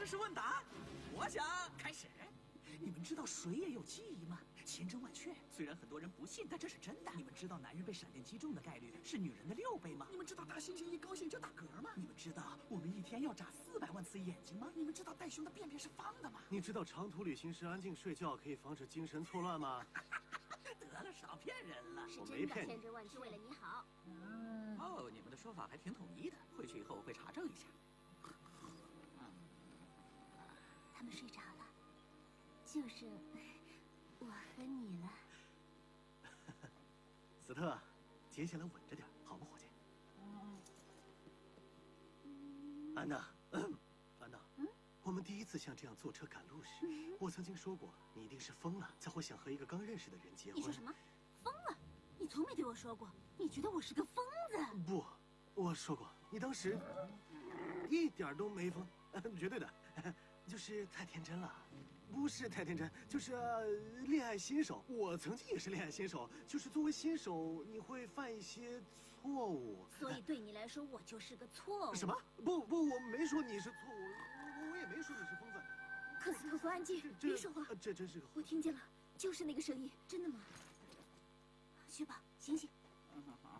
知识问答，我想开始。你们知道水也有记忆吗？千真万确。虽然很多人不信，但这是真的。你们知道男人被闪电击中的概率是女人的6倍吗？你们知道大猩猩一高兴就打嗝吗？你们知道我们一天要眨400万次眼睛吗？你们知道袋熊的便便是方的吗？ 你知道长途旅行时安静睡觉可以防止精神错乱吗？ 得了，少骗人了。 是真的，千真万确，为了你好。 哦，你们的说法还挺统一的。回去以后我会查证一下。 他们睡着了，就剩我和你了。 斯特，接下来稳着点，好吗，伙计？安娜，安娜，我们第一次像这样坐车赶路时，我曾经说过，你一定是疯了才会想和一个刚认识的人结婚。 你说什么？疯了？你从没对我说过，你觉得我是个疯子？ 不，我说过，你当时一点都没疯，绝对的。就是太天真了，不是太天真，就是恋爱新手。我曾经也是恋爱新手，就是作为新手，你会犯一些错误。 所以对你来说，我就是个错误。 什么？不，我没说你是错误，我也没说你是疯子。 克斯托夫，安静，别说话。 这真是个…… 我听见了，就是那个声音，真的吗？雪宝，醒醒！